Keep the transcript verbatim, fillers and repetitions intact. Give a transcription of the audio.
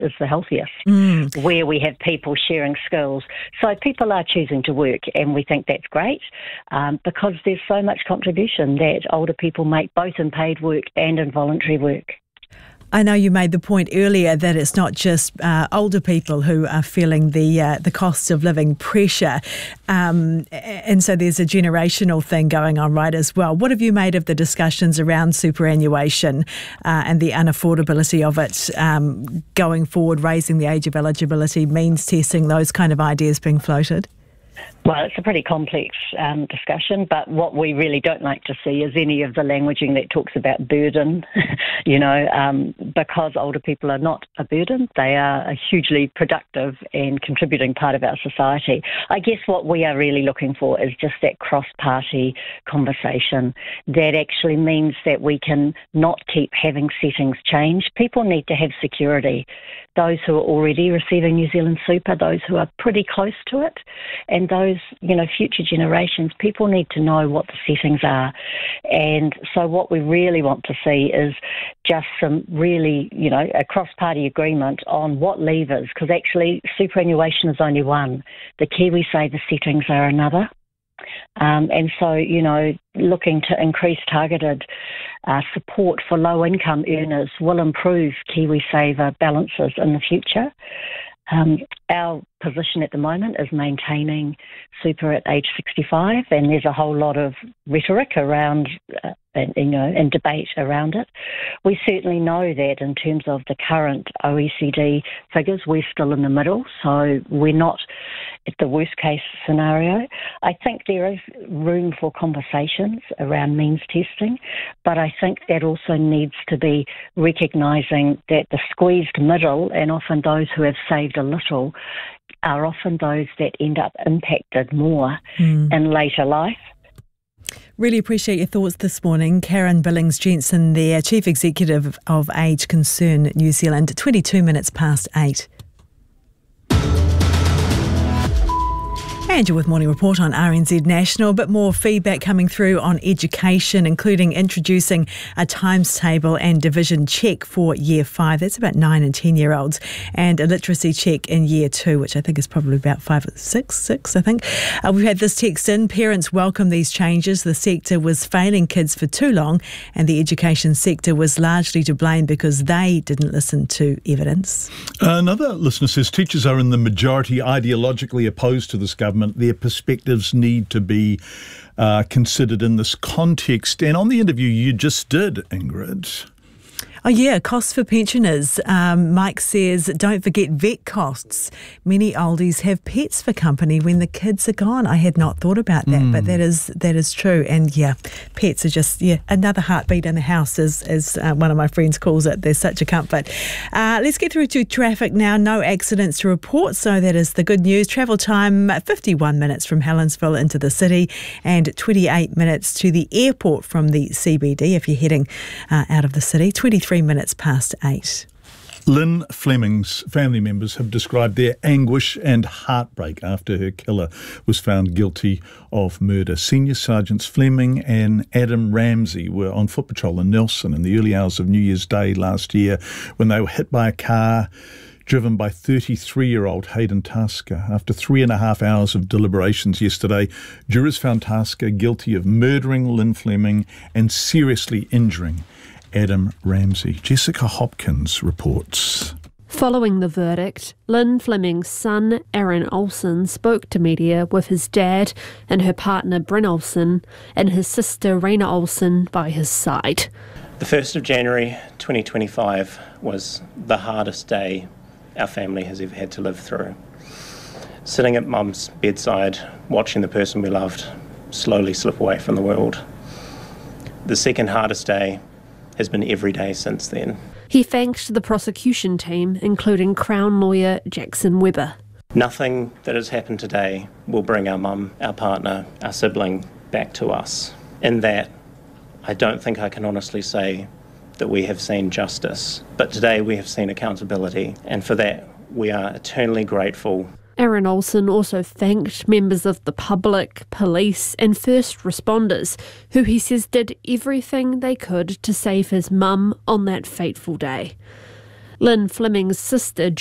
is the healthiest, mm. where we have people sharing skills. So people are choosing to work, and we think that's great um, because there's so much contribution that older people make both in paid work and in voluntary work. I know you made the point earlier that it's not just uh, older people who are feeling the uh, the cost of living pressure, um, and so there's a generational thing going on, right, as well. What have you made of the discussions around superannuation uh, and the unaffordability of it um, going forward, raising the age of eligibility, means testing, those kind of ideas being floated? Well, it's a pretty complex um, discussion, but what we really don't like to see is any of the languaging that talks about burden, you know, um, because older people are not a burden. They are a hugely productive and contributing part of our society. I guess what we are really looking for is just that cross-party conversation that actually means that we can not keep having settings change. People need to have security. Those who are already receiving New Zealand Super, those who are pretty close to it, and those, you know, future generations, people need to know what the settings are. And so what we really want to see is just some really, you know, a cross-party agreement on what levers, because actually superannuation is only one. The KiwiSaver settings are another. Um, and so, you know, looking to increase targeted uh, support for low-income earners will improve KiwiSaver balances in the future. Um, our position at the moment is maintaining super at age sixty-five, and there's a whole lot of rhetoric around, uh, and, you know, and debate around it. We certainly know that in terms of the current O E C D figures, we're still in the middle, so we're not at the worst case scenario. I think there is room for conversations around means testing, but I think that also needs to be recognising that the squeezed middle, and often those who have saved a little, are often those that end up impacted more mm. in later life. Really appreciate your thoughts this morning. Karen Billings-Jensen, the Chief Executive of Age Concern New Zealand, twenty-two minutes past eight. And you're with Morning Report on R N Z National. A bit more feedback coming through on education, including introducing a times table and division check for year five. That's about nine and ten year olds, and a literacy check in year two, which I think is probably about five or six, six, I think. Uh, we've had this text in. Parents welcome these changes. The sector was failing kids for too long, and the education sector was largely to blame because they didn't listen to evidence. Another listener says teachers are in the majority ideologically opposed to this government. Their perspectives need to be uh, considered in this context. And on the interview you just did, Ingrid. Oh yeah, costs for pensioners. Um, Mike says, don't forget vet costs. Many oldies have pets for company when the kids are gone. I had not thought about that, mm. but that is that is true. And yeah, pets are just yeah another heartbeat in the house, as, as uh, one of my friends calls it. They're such a comfort. Uh, let's get through to traffic now. No accidents to report, so that is the good news. Travel time, fifty-one minutes from Helensville into the city and twenty-eight minutes to the airport from the C B D if you're heading uh, out of the city. twenty-three minutes past eight. Lynn Fleming's family members have described their anguish and heartbreak after her killer was found guilty of murder. Senior Sergeants Fleming and Adam Ramsey were on foot patrol in Nelson in the early hours of New Year's Day last year when they were hit by a car driven by thirty-three-year-old Hayden Tasker. After three and a half hours of deliberations yesterday, jurors found Tasker guilty of murdering Lynn Fleming and seriously injuring Adam Ramsey. Jessica Hopkins reports. Following the verdict, Lynn Fleming's son, Aaron Olsen, spoke to media with his dad and her partner, Bryn Olsen, and his sister, Raina Olsen, by his side. The first of January twenty twenty-five was the hardest day our family has ever had to live through. Sitting at Mum's bedside, watching the person we loved slowly slip away from the world. The second hardest day has been every day since then. He thanked the prosecution team, including Crown lawyer Jackson Webber. Nothing that has happened today will bring our mum, our partner, our sibling back to us. In that, I don't think I can honestly say that we have seen justice, but today we have seen accountability, and for that we are eternally grateful. Aaron Olsen also thanked members of the public, police and first responders, who he says did everything they could to save his mum on that fateful day. Lynn Fleming's sister